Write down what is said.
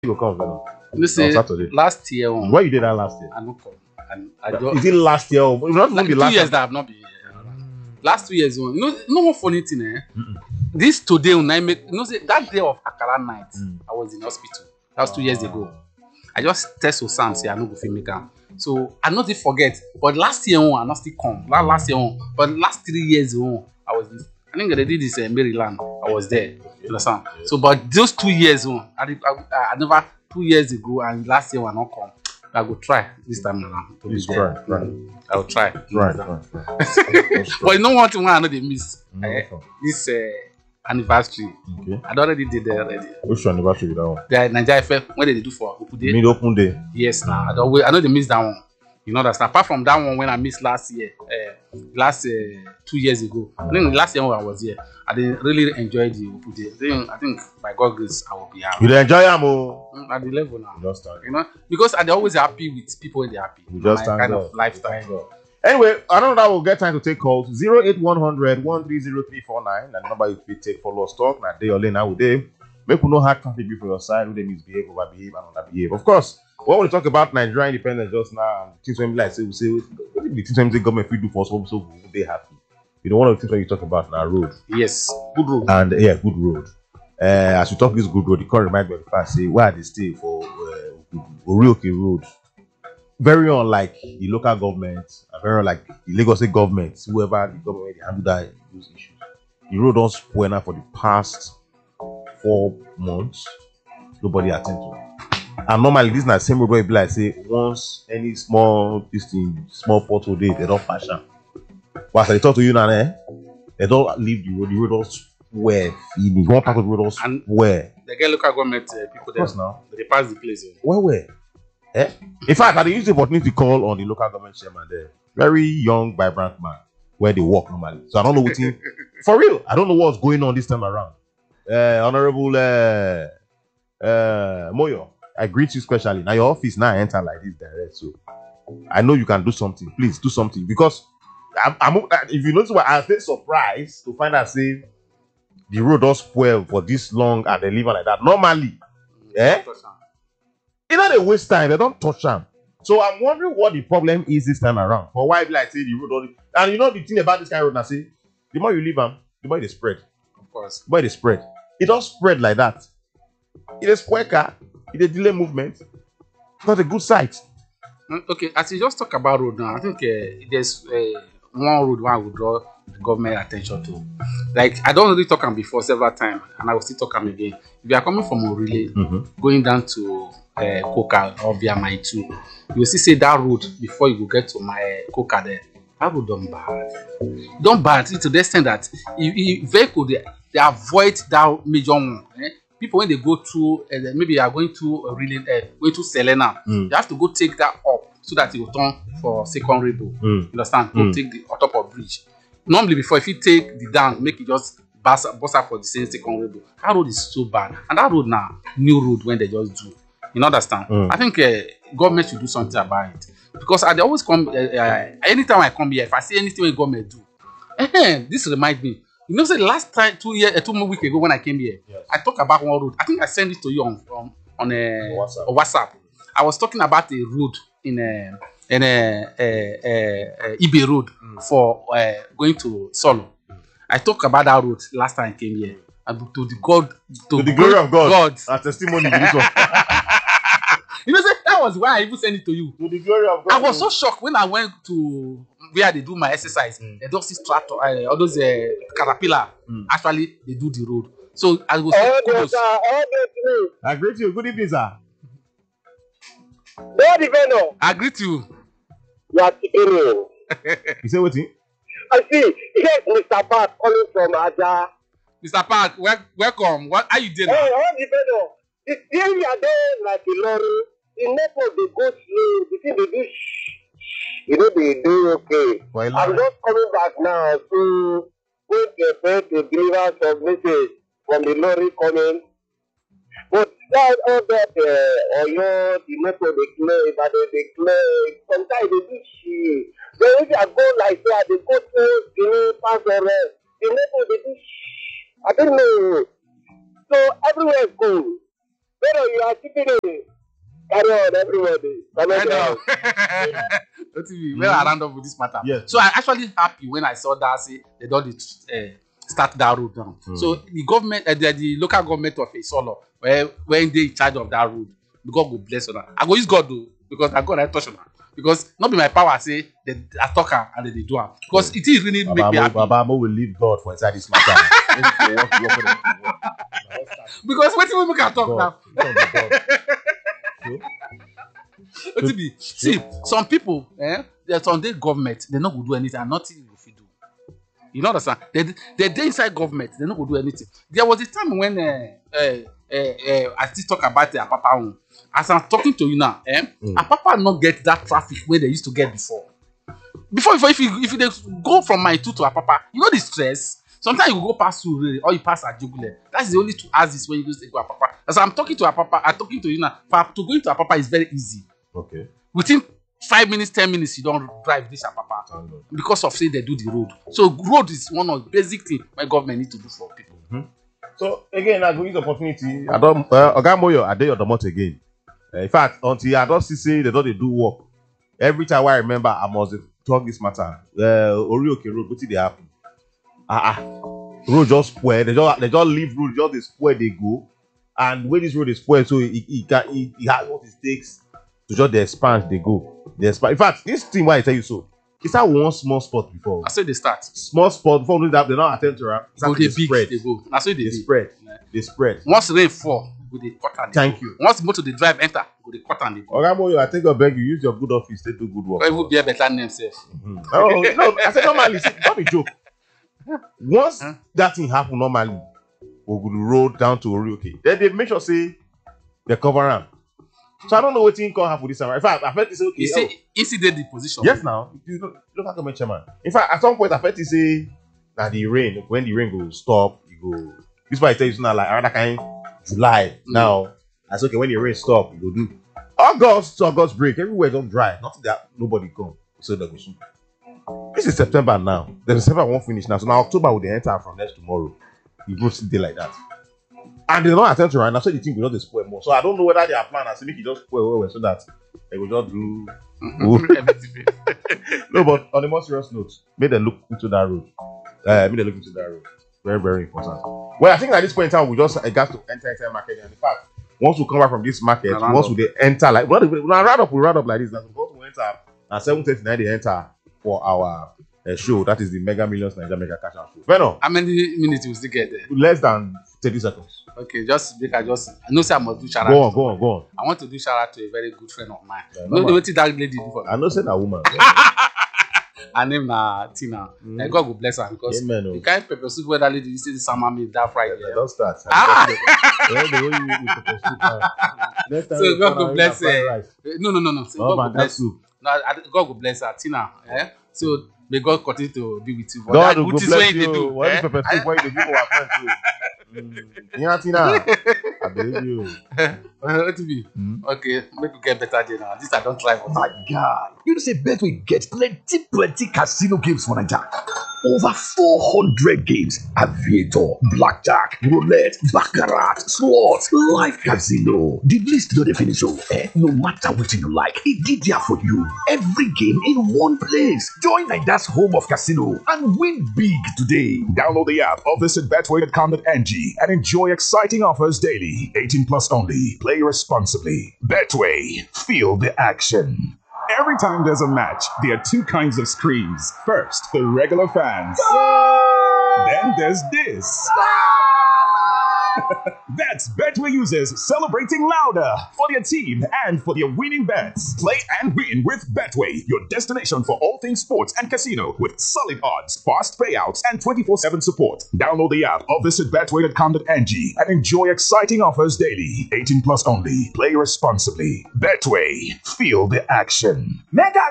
You go come, Venom. You say On Saturday. last year on. Where you did that last year? I don't come. And I don't. Is it last year? Or not Like even the 2 last years year. that I've not been here. Last 2 years on. No more funny thing, eh? This today when I make say that day of Akara night, I was in hospital. That was 2 years ago. I just test Osam say I no go fit make am. So I not forget. But last year on, I not still come. Last year on, but last 3 years on, I was. I think they did this in Maryland. I was there. You understand? So, but those 2 years on, I never 2 years ago and last year I not come. I will try this time around. Please try. I will try. Right. But you know what one I know they miss? This anniversary. Okay. I already did there already. Which anniversary with that one? The Nigeria FM, what did they do for Open Day? Mid open day. Yes, now I know they missed that one. You know that. Apart from that one, when I missed last year, 2 years ago, I think last year when I was here, I didn't really enjoy the Open Day. I think by God's grace, I will be happy. You dey enjoy am at the level now. Just thank You know, because I'm always happy with people when they're happy. You just my thank kind God. of lifestyle. Anyway, I don't know that we'll get time to take calls. 08100 130 and the number you fit take follow us talk. Now, day or lane, now day. Make we know how traffic be for your side, who they misbehave, overbehave, and underbehave. Of course, when we talk about Nigerian independence just now, and things when we like say, we say, what if the things when the government will do for us, so they happy. You know, one of the things when you talk about now, road. Yes, good road. And yeah, good road. As we talk this good road, the current remind me of the fact, say, why they stay for Orioke Road? Very unlike the local government, and very unlike the Lagos State government, whoever the government they handle those issues. The road don't spoil now for the past 4 months. Nobody attend to it. And normally this is not the same road where people like say once any small photo day, they don't pass am. But as I talk to you now, they don't leave the road don't spoil. Finish. One part of the road don't spoil. They get local government people there. Now. They pass the place. Where? In fact, I used the opportunity to call on the local government chairman there. Very young, vibrant man, where they work normally. So I don't know what him. For real, I don't know what's going on this time around. Honorable Moyo, I greet you specially. Now your office now enter like this direct. So I know you can do something. Please do something. Because if you notice why I stay surprised to find out say the road does spoil for this long and they live like that. Normally, you know, they waste time. They don't touch them. So I'm wondering what the problem is this time around. For why like say the road only. And you know the thing about this kind of road, I say the more you leave them, the more they spread. Of course. The more they spread. It don't spread like that. It is quicker. It is delay movement. It's not a good sight. Okay, as you just talk about road now, I think there's one road where I would draw the government attention to. Like I don't really talk them before several times, and I will still talk them again. If you are coming from Orile, going down to Coca or via my 2, you will see that road before you go get to my Coca there. That road don't bad to the extent that vehicle they avoid that major one. People when they go through maybe you are going to going to Selena, you have to go take that up so that you will turn for secondary road. You understand? Go take the on top of bridge. Normally before if you take the down, make it just bust up for the same secondary road. That road is so bad, and that road now new road when they just do. You understand? I think government should do something about it because I always come anytime I come here, if I see anything when government do, this reminds me. You know, say the last time 2 weeks ago when I came here, yes. I talked about one road. I think I sent it to you on WhatsApp. I was talking about a road in Ibe Road for going to Solo. I talked about that road last time I came here. And to the glory of God. A testimony to this one. You know, that was why I even sent it to you. To the glory of God. I was so shocked when I went to where they do my exercise. They don't see tractor, all those caterpillar. Actually, they do the road. So I was so close. I greet you. Good evening, sir. I greet you. You are superior. You say what? I see. Yes, Mr. Park calling from Aja. Mr. Park, welcome. What are you doing? Hey, all the better. The area there like a lorry. The network they go slow. The thing they do you know they do okay. I'm just coming back now to wait to deliver some message from the lorry coming. But that all that the network they clear, but they clear. Sometimes they do shit. Then if I go like that, they go to the pass the rest. The network they do shit. I don't know. So everywhere is cool. Pero you are sitting in. Carry on, everybody. I know. Well, I round up with this matter. Yes. So I actually happy when I saw that say they don't start that road down. So the government, the local government of Isolo, when they in charge of that road, God will bless on that. I go use God though, because I God I touch on that. Because not be my power say they are talker and they do it. Because it is really make me happy. Babamo will leave God for inside this matter. Because what we can talk now. See, some people, there's on their government, they not go do anything and nothing if you do. You know what I'm saying? They inside government, they not go do anything. There was a time when I still talk about the Apapa. As I'm talking to you now, Apapa not get that traffic where they used to get before. Before if you go from my two to Apapa, you know the stress. Sometimes you go past Surrey or you pass Ajugule. That's the only two axes when you go to Apapa. As I'm talking to Apapa, I'm talking to you now. To go into Apapa is very easy. Okay. Within 5 minutes, 10 minutes, you don't drive this Apapa because of say they do the road. So road is one of the basic things my government need to do for people. So again, I go use the opportunity. I don't. Ogamoyo, I did your domot again. In fact, until I don't see they don't do work. Every time I remember, I must talk this matter. Orioke Road, what did they happen? Road just spoil. They just leave road, just the spoil they go. And when this road is spoiled, so it has what it takes to just the expand they go. In fact, this thing why I tell you so, it's that one small spot before. I say they start. Small spot before they don't attend to it. Go they spread. They go. I say they spread. They spread. Once rain fall, go they cut and thank you. Once motor they drive enter, go they cut and they go. Ogamoyo, I think I beg you use your good office to do good work. Or even be a better name self. No, I said normally, don't be joke. Once that thing happen normally, we will road down to Orioke. Then they make sure say they cover them. So I don't know what thing can happen this time. In fact, I felt to say okay. You say incident the position. Yes, now you look at the chairman. In fact, at some point I felt to say that the rain, when the rain goes stop, you go. This is why I tell you now like another kind July now. I said okay when the rain stop, you go do August break. Everywhere don't dry. Nothing that nobody come. So that goes. This is September now. The December won't finish now. So now October will they enter from next tomorrow. You go see day like that. And they don't attend to right now, so they think we just spoil more. So I don't know whether they are planning to make it just spoil well so that they will just do. No, but on a more serious note, make them look into that road. Very, very important. Well, I think at this point in time, we just got to enter inside market. And in fact, once we come back from this market, once we enter, like, we round up like this. That's once we enter at 7:39, they enter for our show. That is the Mega Millions Nigeria Mega Cash Out show. Venom. How many minutes will still get there? Less than 30 seconds. Okay, I know say I must do shout out. Go on. I want to do shout out to a very good friend of mine. Yeah, no, what did that lady do for me? I know say that woman. Her name na Tina. God will bless her because the kind of pepper soup where that lady you see the summer made that Friday. Yeah, don't start. So God will bless her. No. So God will bless you. God will bless her, Tina. So may God continue to be with you. God will bless you. What is pepper soup? Why you give our friends too? Yeah, Tina. I believe you. What to be? Okay, make you get better day now. This I don't try for. My God, you know say Betway get plenty casino games for Naija. Over 400 games: aviator, blackjack, roulette, baccarat, slots, live casino. The list no dey finish o. No matter wetin you like, e dey there for you. Every game in one place. Join Naija's home of casino and win big today. Download the app or visit betway.com.ng and enjoy exciting offers daily. 18 plus only. Play responsibly. Betway. Feel the action. Every time there's a match, there are two kinds of screams. First, the regular fans. Then there's this. That's Betway users celebrating louder for their team and for their winning bets. Play and win with Betway, your destination for all things sports and casino with solid odds, fast payouts, and 24/7 support. Download the app or visit betway.com.ng and enjoy exciting offers daily. 18 plus only. Play responsibly. Betway. Feel the action. Mega